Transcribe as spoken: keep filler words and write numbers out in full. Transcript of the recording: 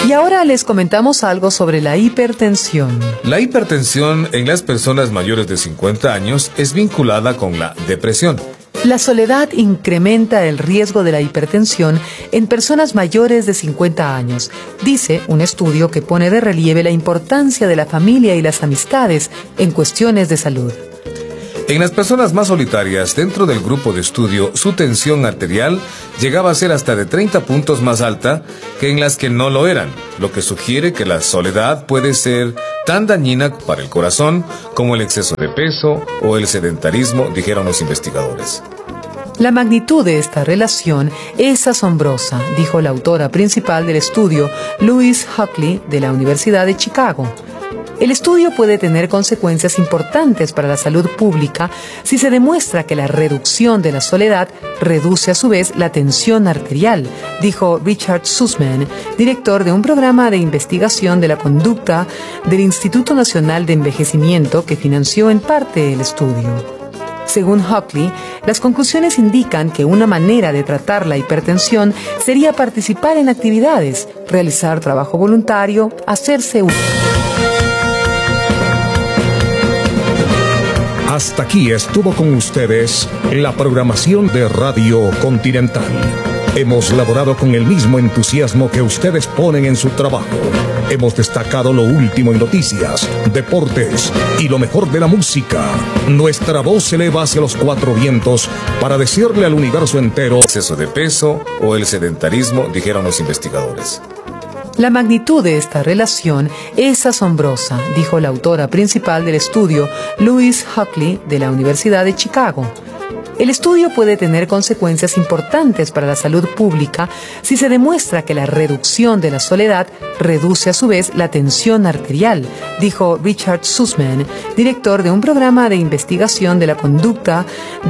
Y ahora les comentamos algo sobre la hipertensión. La hipertensión en las personas mayores de cincuenta años es vinculada con la depresión. La soledad incrementa el riesgo de la hipertensión en personas mayores de cincuenta años, dice un estudio que pone de relieve la importancia de la familia y las amistades en cuestiones de salud. En las personas más solitarias dentro del grupo de estudio, su tensión arterial llegaba a ser hasta de treinta puntos más alta que en las que no lo eran, lo que sugiere que la soledad puede ser tan dañina para el corazón como el exceso de peso o el sedentarismo, dijeron los investigadores. La magnitud de esta relación es asombrosa, dijo la autora principal del estudio, Louise Huckley, de la Universidad de Chicago. El estudio puede tener consecuencias importantes para la salud pública si se demuestra que la reducción de la soledad reduce a su vez la tensión arterial, dijo Richard Sussman, director de un programa de investigación de la conducta del Instituto Nacional de Envejecimiento que financió en parte el estudio. Según Huckley, las conclusiones indican que una manera de tratar la hipertensión sería participar en actividades, realizar trabajo voluntario, hacerse útil. Hasta aquí estuvo con ustedes la programación de Radio Continental. Hemos laborado con el mismo entusiasmo que ustedes ponen en su trabajo. Hemos destacado lo último en noticias, deportes y lo mejor de la música. Nuestra voz se eleva hacia los cuatro vientos para decirle al universo entero: exceso de peso o el sedentarismo, dijeron los investigadores. La magnitud de esta relación es asombrosa, dijo la autora principal del estudio, Louise Huckley, de la Universidad de Chicago. El estudio puede tener consecuencias importantes para la salud pública si se demuestra que la reducción de la soledad reduce a su vez la tensión arterial, dijo Richard Sussman, director de un programa de investigación de la conducta